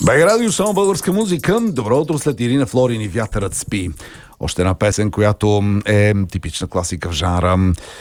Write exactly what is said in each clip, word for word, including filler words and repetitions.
БГ Радио, само българска музика. Добро утро след Ирина Флорин и Вятърът спи. Още една песен, която е типична класика в жанра.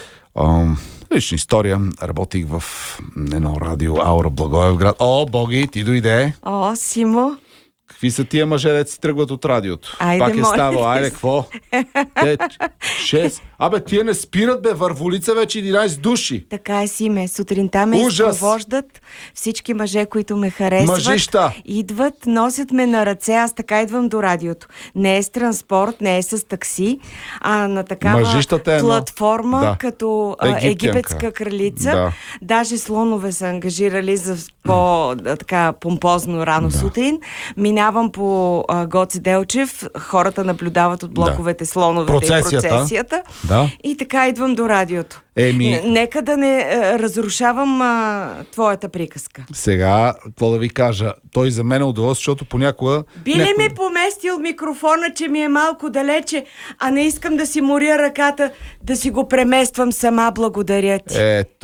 Лична история. Работих в едно радио Аура Благоевград. О, Боги, ти дойде. О, Симо. Какви са тия мъже, де си тръгват от радиото? Айде, Пак е моля ставало. ти Айде, се. какво? Те, шест. Абе, тия не спират, бе. Върволица вече единайсет души. Така е, Симе. Сутринта ме Ужас! изпровождат всички мъже, които ме харесват. Мъжища! Идват, носят ме на ръце. Аз така идвам до радиото. Не е с транспорт, не е с такси, а на такава Мъжищата е едно. платформа, Да. като а, Египтянка. египетска кралица. Да. Даже слонове са ангажирали за по да, така помпозно рано Да. сутрин. Минавам по а, Гоце Делчев. Хората наблюдават от блоковете слоновете Процесията. и процесията. Да. И така идвам до радиото. Еми- Н- Нека да не а, разрушавам а, твоята приказка. Сега, какво да ви кажа? Той за мен е удоволствие, защото понякога... Би ли някой- ми поместил микрофона, че ми е малко далече, а не искам да си моря ръката, да си го премествам сама, благодаря ти.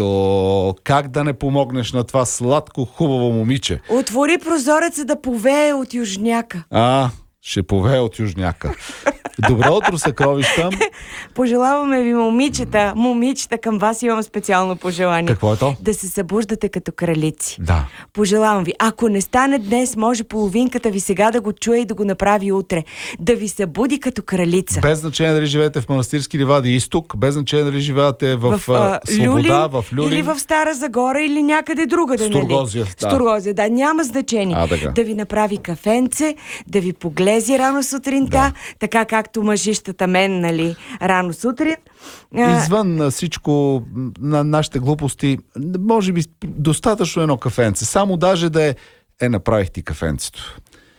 Ето, как да не помогнеш на това сладко, хубаво момиче? Отвори прозореца да повее от южняка. А, ще повее от южняка. Добро утро, съкровища. Пожелаваме ви, момичета, момичета, към вас имам специално пожелание. Какво е то? Да се събуждате като кралици. Да. Пожелавам ви, ако не стане днес, може половинката ви сега да го чуе и да го направи утре. Да ви събуди като кралица. Без значение дали живеете в Манастирски ливади изток, без значение дали живеете в, в а, а, Свобода, Люлин, в Люлин. или в Стара Загора, или някъде другаде. Стургозия, нали? да. Стургозия, да, няма значение. А, така. Да ви направи кафенце, да ви поглези рано сутринта, Да. така както мъжищата мен, нали, рано сутрин. А, Извън а, всичко м, на нашите глупости, може би достатъчно едно кафенце. Само даже да е, е направих ти кафенцето.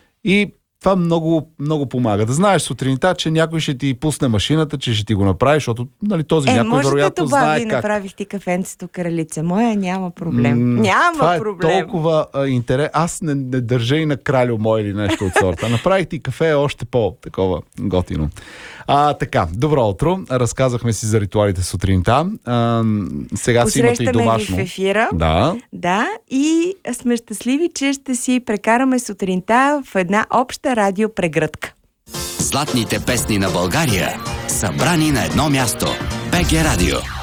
И това много, много помага. Да знаеш сутринта, че някой ще ти пусне машината, че ще ти го направи, защото нали, този Е, някой може да вероятно знае добави, как. направих ти кафенцето, кралица моя, няма проблем. М, няма това е проблем. толкова а, интерес. Аз не, не държа и на кралю мой или нещо от сорта. Направих ти кафе, е още по-такова готино. А, така, добро утро. Разказахме си за ритуалите сутринта. А, сега си имате и Посрещаме домашно. ви в ефира. Да. Да, и сме щастливи, че ще си прекараме сутринта в една обща радиопрегръдка. Златните песни на България, събрани на едно място. БГ Радио.